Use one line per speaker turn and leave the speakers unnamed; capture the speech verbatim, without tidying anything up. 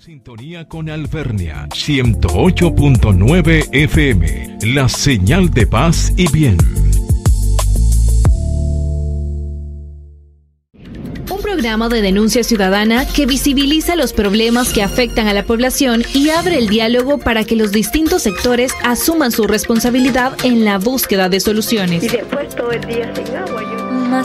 Sintonía con Alvernia ciento ocho punto nueve F M, la señal de paz y bien.
Un programa de denuncia ciudadana que visibiliza los problemas que afectan a la población y abre el diálogo para que los distintos sectores asuman su responsabilidad en la búsqueda de soluciones.
Y después todo el día sin agua. Yo...